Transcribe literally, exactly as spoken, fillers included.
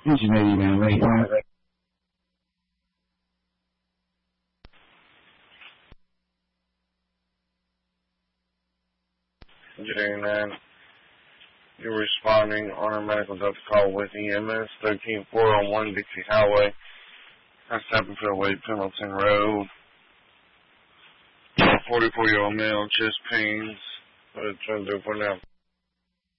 Engineering man, wait. Engineering man, you're responding on a medical duct call with E M S thirteen four oh one Dixie Highway. That's Happensville Way, Pendleton Road. forty-four-year-old male, chest pains. What are you trying to do for now?